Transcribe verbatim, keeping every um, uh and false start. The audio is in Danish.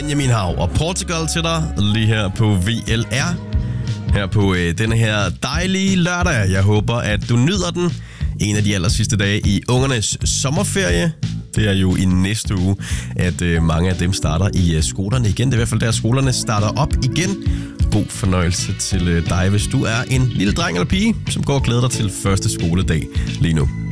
Benjamin Hav og Portugal til dig lige her på V L R. Her på øh, denne her dejlige lørdag. Jeg håber, at du nyder den. En af de aller sidste dage i ungernes sommerferie. Det er jo i næste uge, at øh, mange af dem starter i øh, skolerne igen. Det er i hvert fald der, skolerne starter op igen. God fornøjelse til øh, dig, hvis du er en lille dreng eller pige, som går og glæder dig til første skoledag lige nu.